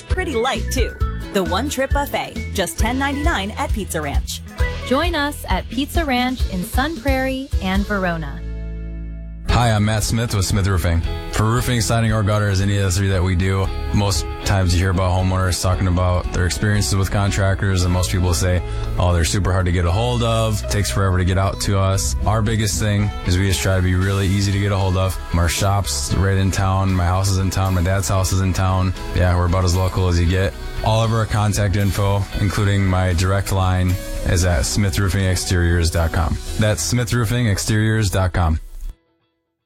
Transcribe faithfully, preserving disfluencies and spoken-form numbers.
it's pretty light, too. The One Trip Buffet, just ten ninety-nine at Pizza Ranch. Join us at Pizza Ranch in Sun Prairie and Verona. Hi, I'm Matt Smith with Smith Roofing. For roofing, siding, or gutters, any of the three that we do, most times you hear about homeowners talking about their experiences with contractors, and most people say, oh, they're super hard to get a hold of, takes forever to get out to us. Our biggest thing is we just try to be really easy to get a hold of. Our shop's right in town, my house is in town, my dad's house is in town. Yeah, we're about as local as you get. All of our contact info, including my direct line, is at smith roofing exteriors dot com. That's smith roofing exteriors dot com.